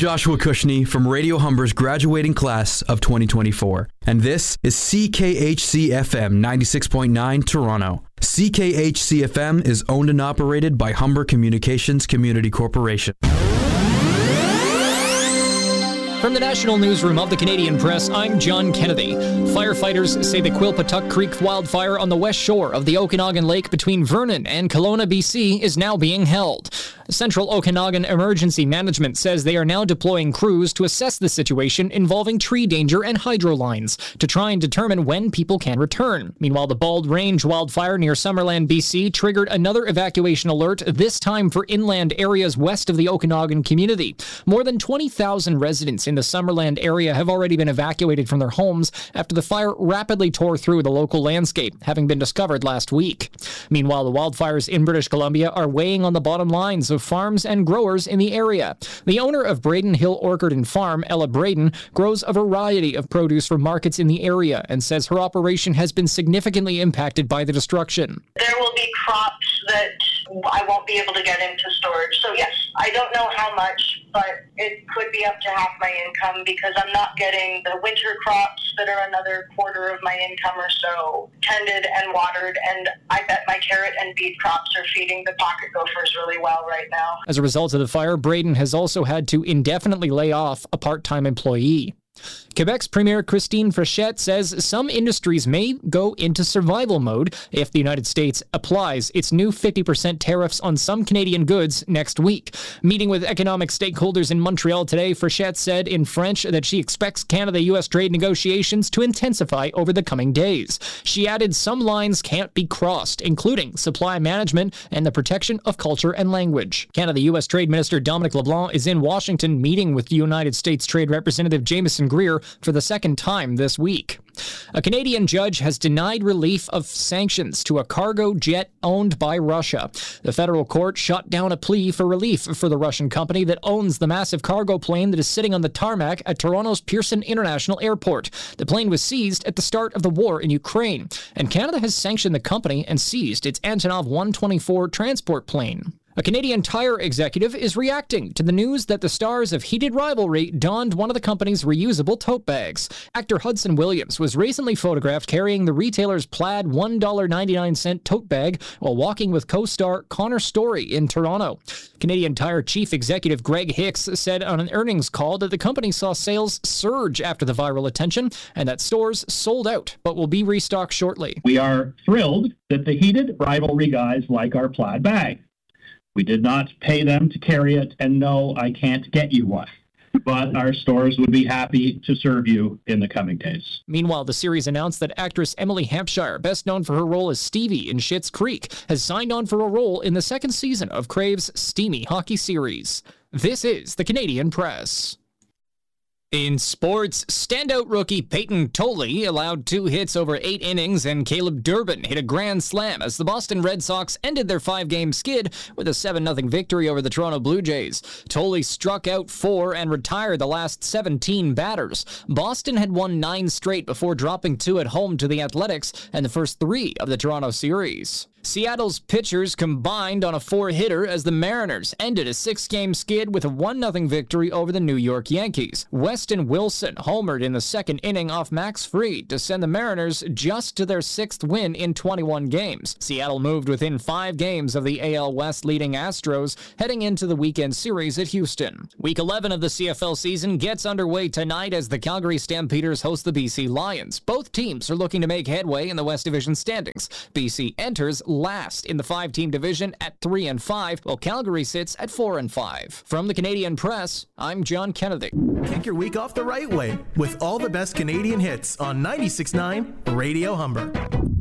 Joshua Cushney from Radio Humber's graduating class of 2024, and this is CKHC-FM 96.9 Toronto. CKHC-FM is owned and operated by Humber Communications Community Corporation. From the National Newsroom of the Canadian Press, I'm John Kennedy. Firefighters say the Quilpatuck Creek wildfire on the west shore of the Okanagan Lake between Vernon and Kelowna, BC is now being held. Central Okanagan Emergency Management says they are now deploying crews to assess the situation involving tree danger and hydro lines to try and determine when people can return. Meanwhile, the Bald Range wildfire near Summerland, BC triggered another evacuation alert, this time for inland areas west of the Okanagan community. More than 20,000 residents in the Summerland area have already been evacuated from their homes after the fire rapidly tore through the local landscape, having been discovered last week. Meanwhile, the wildfires in British Columbia are weighing on the bottom lines of farms and growers in the area. The owner of Braden Hill Orchard and Farm, Ella Braden, grows a variety of produce for markets in the area and says her operation has been significantly impacted by the destruction. There will be crops that I won't be able to get into storage. So yes, I don't know how much, but it could be up to half my income because I'm not getting the winter crops that are another quarter of my income or so tended and watered, and I bet my carrot and beet crops are feeding the pocket gophers really well right now. As a result of the fire, Braden has also had to indefinitely lay off a part-time employee. Quebec's Premier Christine Frechette says some industries may go into survival mode if the United States applies its new 50% tariffs on some Canadian goods next week. Meeting with economic stakeholders in Montreal today, Frechette said in French that she expects Canada-U.S. trade negotiations to intensify over the coming days. She added some lines can't be crossed, including supply management and the protection of culture and language. Canada-U.S. Trade Minister Dominic LeBlanc is in Washington meeting with the United States Trade Representative Jameson Greer for the second time this week. A Canadian judge has denied relief of sanctions to a cargo jet owned by Russia. The federal court shot down a plea for relief for the Russian company that owns the massive cargo plane that is sitting on the tarmac at Toronto's Pearson International Airport. The plane was seized at the start of the war in Ukraine, and Canada has sanctioned the company and seized its Antonov 124 transport plane. A Canadian Tire executive is reacting to the news that the stars of Heated Rivalry donned one of the company's reusable tote bags. Actor Hudson Williams was recently photographed carrying the retailer's plaid $1.99 tote bag while walking with co-star Connor Story in Toronto. Canadian Tire Chief Executive Greg Hicks said on an earnings call that the company saw sales surge after the viral attention and that stores sold out but will be restocked shortly. We are thrilled that the Heated Rivalry guys like our plaid bag. We did not pay them to carry it, and no, I can't get you one. But our stores would be happy to serve you in the coming days. Meanwhile, the series announced that actress Emily Hampshire, best known for her role as Stevie in Schitt's Creek, has signed on for a role in the second season of Crave's steamy hockey series. This is the Canadian Press. In sports, standout rookie Peyton Tolley allowed 2 hits over 8 innings, and Caleb Durbin hit a grand slam as the Boston Red Sox ended their 5-game skid with a 7-0 victory over the Toronto Blue Jays. Tolley struck out 4 and retired the last 17 batters. Boston had won 9 straight before dropping 2 at home to the Athletics and the first 3 of the Toronto series. Seattle's pitchers combined on a 4-hitter as the Mariners ended a 6-game skid with a 1-0 victory over the New York Yankees. Weston Wilson homered in the second inning off Max Fried to send the Mariners just to their 6th win in 21 games. Seattle moved within 5 games of the AL West leading Astros heading into the weekend series at Houston. Week 11 of the CFL season gets underway tonight as the Calgary Stampeders host the BC Lions. Both teams are looking to make headway in the West Division standings. BC enters last in the 5-team division at 3-5, while Calgary sits at 4-5. From the Canadian Press, I'm John Kennedy. Kick your week off the right way with all the best Canadian hits on 96.9 Radio Humber.